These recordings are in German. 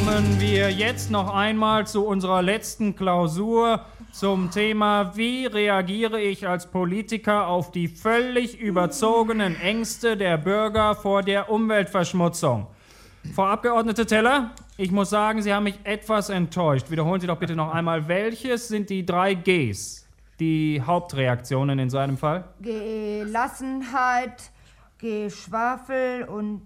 kommen wir jetzt noch einmal zu unserer letzten Klausur zum Thema: Wie reagiere ich als Politiker auf die völlig überzogenen Ängste der Bürger vor der Umweltverschmutzung? Frau Abgeordnete Teller, ich muss sagen, Sie haben mich etwas enttäuscht. Wiederholen Sie doch bitte noch einmal, welches sind die 3 Gs, die Hauptreaktionen in so einem Fall? Gelassenheit, Geschwafel und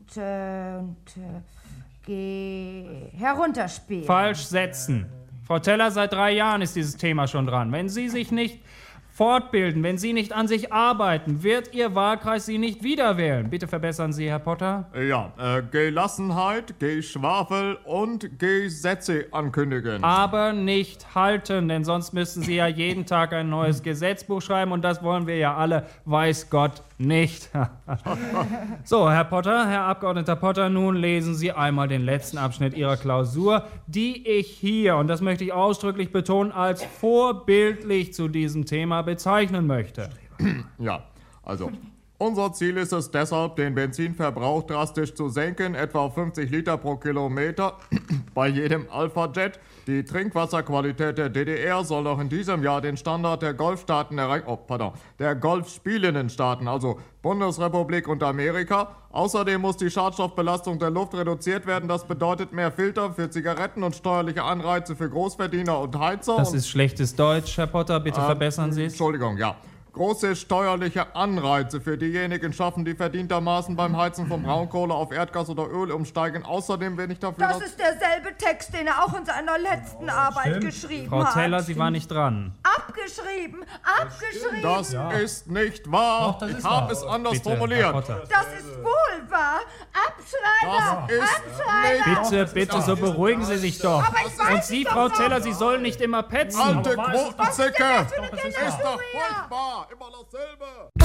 herunterspielen. Falsch setzen. Frau Teller, seit 3 Jahren ist dieses Thema schon dran. Wenn Sie sich nicht fortbilden, wenn Sie nicht an sich arbeiten, wird Ihr Wahlkreis Sie nicht wiederwählen. Bitte verbessern Sie, Herr Potter. Ja, Gelassenheit, Geschwafel und Gesetze ankündigen. Aber nicht halten, denn sonst müssten Sie ja jeden Tag ein neues Gesetzbuch schreiben und das wollen wir ja alle, weiß Gott, nicht. So, Herr Potter, Herr Abgeordneter Potter, nun lesen Sie einmal den letzten Abschnitt Ihrer Klausur, die ich hier, und das möchte ich ausdrücklich betonen, als vorbildlich zu diesem Thema bezeichnen möchte. Ja, also, unser Ziel ist es deshalb, den Benzinverbrauch drastisch zu senken, etwa auf 50 Liter pro Kilometer bei jedem Alpha-Jet. Die Trinkwasserqualität der DDR soll noch in diesem Jahr den Standard der Golfstaaten erreichen, der Golfspielenden Staaten, also Bundesrepublik und Amerika. Außerdem muss die Schadstoffbelastung der Luft reduziert werden. Das bedeutet mehr Filter für Zigaretten und steuerliche Anreize für Großverdiener und Heizer. Das ist schlechtes Deutsch, Herr Potter, bitte verbessern Sie es. Entschuldigung, ja. Große steuerliche Anreize für diejenigen schaffen, die verdientermaßen beim Heizen von Braunkohle auf Erdgas oder Öl umsteigen. Außerdem bin ich dafür... Das ist derselbe Text, den er auch in seiner letzten Arbeit geschrieben Frau hat. Teller, Sie war nicht dran. Abgeschrieben! Das ist nicht wahr. Doch, das ist ich habe wahr. es anders Bitte, formuliert. Herr Potter. Das ist wohl wahr! Abschreiber! Das ist Abschreiber! Bitte, so beruhigen Sie sich doch. Aber ich weiß Und es Sie, doch Frau so. Teller, Sie sollen nicht immer petzen. Alte Aber was ist Quotenzicke! das für eine Ist doch Generation? furchtbar! Immer dasselbe!